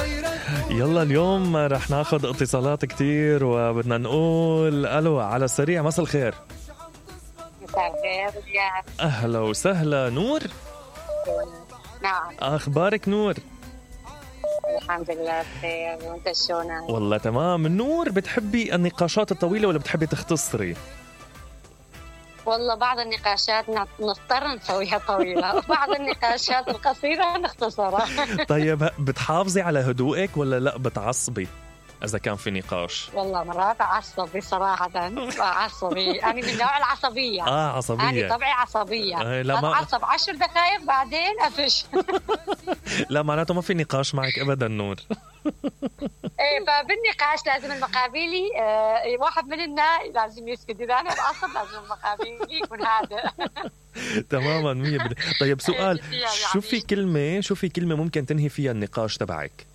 يلا اليوم رح ناخد اتصالات كتير وبدنا نقول ألو على السريع. مساء الخير. مساء الخير يا. أهلا وسهلا نور. نعم. أخبارك نور؟ الحمد لله بخير، وانت شلونك؟ والله تمام. نور، بتحبي النقاشات الطويلة ولا بتحبي تختصري؟ والله بعض النقاشات نضطر نسويها طويلة، وبعض النقاشات القصيرة نختصرها. طيب بتحافظي على هدوءك ولا لا بتعصبي إذا كان في نقاش؟ والله مرات عصبي صراحة، عصبي. أنا من نوع العصبية. عصبية. أنا طبعي عصبية. لا ما أتعصب 10 دقائق بعدين أفش. لا معناته ما في نقاش معك أبدا نور. إيه، فبالنقاش لازم المقابلي واحد منا لازم يسكت. إذا أنا بعصب لازم المقابلي يكون هادئ. تماما 100%. طيب سؤال، شو في كلمة ممكن تنهي فيها النقاش تبعك؟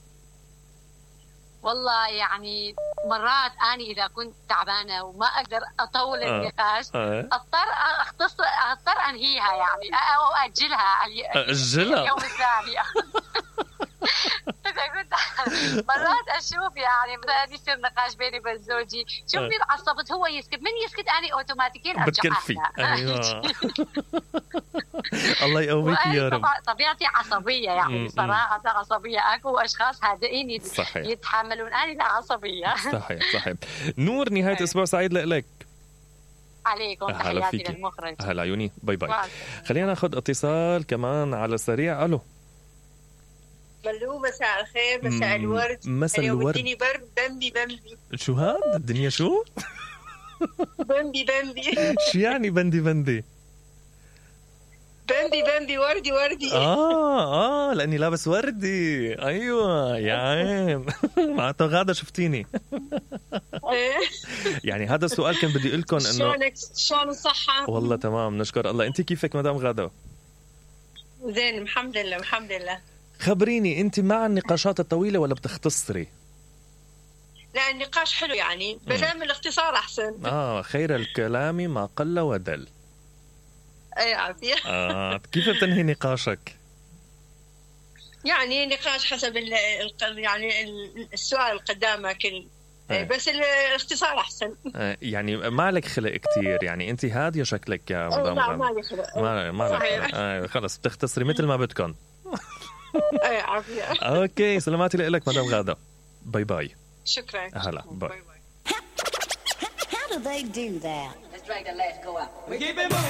والله يعني مرات أنا إذا كنت تعبانة وما أقدر أطول النقاش أضطر أنهيها يعني، أو أجلها اليوم الثاني. إذا كنت مرات أشوف يعني مثلا يصير نقاش بيني وبين زوجي، شوفي عصبت هو يسكت، من يسكت أنا أوتوماتيكيا أرجع بتكلفي. أيوة. الله يقويك يا رب. طبيعتي عصبية يعني، صراحة عصبية. أكو أشخاص هادئين يتحملون، أنا لا عصبية. صحيح. نور، نهاية أسبوع سعيد لك. عليكم، تحياتي للمخرج. هلا عيوني، باي باي. خلينا ناخد اتصال كمان على السريع. ألو. ملو، مساء الخير، مساء الورد. مساء الورد. الدنيا برد. بمبي شو هاد الدنيا شو؟ بمبي شو يعني بندي؟ بمبي وردي. لأني لابس وردي. أيوة يا عين. معناته غادة شفتيني. يعني هذا السؤال كان بدي أقولكم إنه شلون الصحة؟ والله تمام نشكر الله. أنت كيفك مدام غادة؟ زين الحمد لله. خبريني، أنت مع النقاشات الطويلة ولا بتختصري؟ لا، النقاش حلو يعني، بدل الاختصار أحسن. خير الكلام ما قل ودل. أي عافية. كيف بتنهي نقاشك؟ يعني نقاش حسب يعني السؤال اللي قدامك، بس الاختصار أحسن. يعني ما لك خلق كتير يعني، أنت هادية شكلك يا مدام. لا، ما لي خلق. ما لك خلق. خلص بتختصري مثل ما بدكم. أي عافية. أوكي، سلاماتي لك مدام غادة. باي باي. شكرا. هلا باي. How do they do that? Let's drag the last go out.